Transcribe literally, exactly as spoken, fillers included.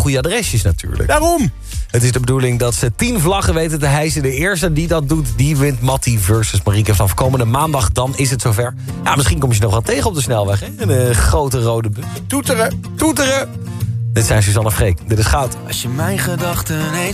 goede adresjes natuurlijk. Daarom! Het is de bedoeling dat ze tien vlaggen weten te hijsen. De eerste die dat doet, die wint Mattie versus Marieke. Vanaf komende maandag, dan is het zover. Ja, misschien kom je ze nog wel tegen op de snelweg, hè? Een uh, grote rode bus. Toeteren! Toeteren! Dit zijn Suzanne en Freek. Dit is Goud. Als je mijn gedachten eens